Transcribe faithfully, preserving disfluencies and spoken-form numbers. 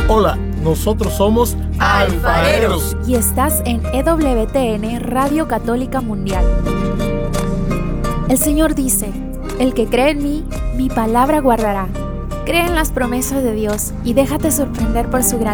Hola, nosotros somos Alfareros. Y estás en E W T N Radio Católica Mundial. El Señor dice: el que cree en mí, mi palabra guardará. Cree en las promesas de Dios y déjate sorprender por su grandeza.